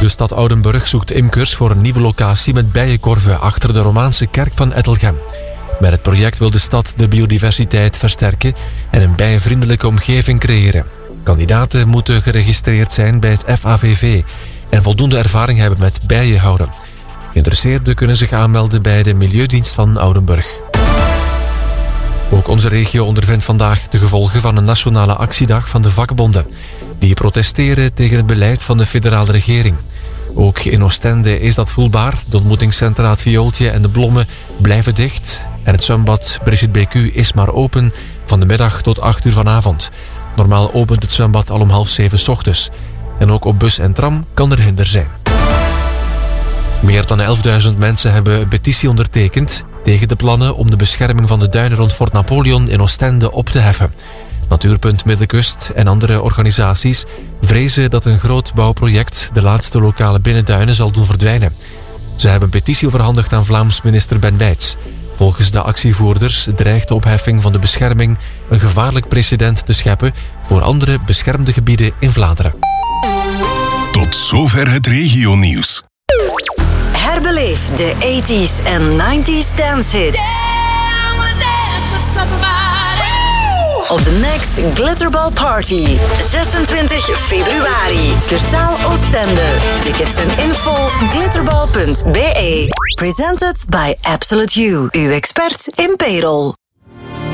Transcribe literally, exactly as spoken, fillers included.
stad Oudenburg zoekt imkers voor een nieuwe locatie met bijenkorven achter de romaanse kerk van Ettelgem. Met het project wil de stad de biodiversiteit versterken en een bijenvriendelijke omgeving creëren. Kandidaten moeten geregistreerd zijn bij het F A V V en voldoende ervaring hebben met bijenhouden. Geïnteresseerden kunnen zich aanmelden bij de Milieudienst van Oudenburg. Ook onze regio ondervindt vandaag de gevolgen van een nationale actiedag van de vakbonden. Die protesteren tegen het beleid van de federale regering. Ook in Oostende is dat voelbaar. De ontmoetingscentra Het Viooltje en de Bloemen blijven dicht. En het zwembad Brigitte B Q is maar open van de middag tot acht uur vanavond. Normaal opent het zwembad al om half zeven 's ochtends. En ook op bus en tram kan er hinder zijn. Meer dan elfduizend mensen hebben een petitie ondertekend tegen de plannen om de bescherming van de duinen rond Fort Napoleon in Oostende op te heffen. Natuurpunt Middenkust en andere organisaties vrezen dat een groot bouwproject de laatste lokale binnenduinen zal doen verdwijnen. Ze hebben een petitie overhandigd aan Vlaams minister Ben Wijts. Volgens de actievoerders dreigt de opheffing van de bescherming een gevaarlijk precedent te scheppen voor andere beschermde gebieden in Vlaanderen. Tot zover het regionieuws. Herbeleef de tachtiger en negentiger dancehits. Op de Next Glitterball Party. zesentwintig februari. Cursaal Oostende. Tickets en info glitterball punt b e. Presented by Absolute You. Uw expert in payroll.